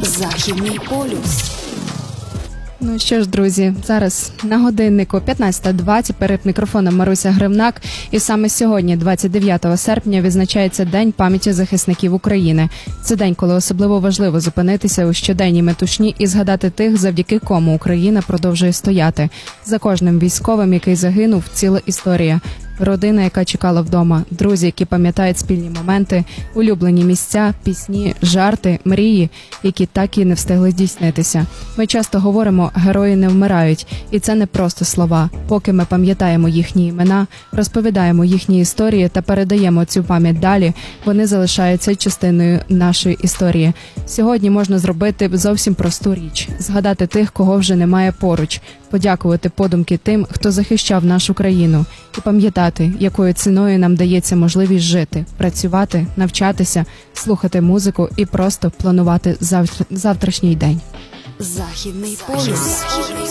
Західний полюс. Ну що ж, друзі, зараз на годиннику 15:20, перед мікрофоном Маруся Гривнак. І саме сьогодні, 29 серпня, відзначається День пам'яті захисників України. Це день, коли особливо важливо зупинитися у щоденній метушні і згадати тих, завдяки кому Україна продовжує стояти. За кожним військовим, який загинув, ціла історія. Родина, яка чекала вдома, друзі, які пам'ятають спільні моменти, улюблені місця, пісні, жарти, мрії, які так і не встигли здійснитися. Ми часто говоримо «герої не вмирають», і це не просто слова. Поки ми пам'ятаємо їхні імена, розповідаємо їхні історії та передаємо цю пам'ять далі, вони залишаються частиною нашої історії. Сьогодні можна зробити зовсім просту річ – згадати тих, кого вже немає поруч, подякувати подумки тим, хто захищав нашу країну, і пам'ятати, якою ціною нам дається можливість жити, працювати, навчатися, слухати музику і просто планувати завтрашній день. Західний полюс.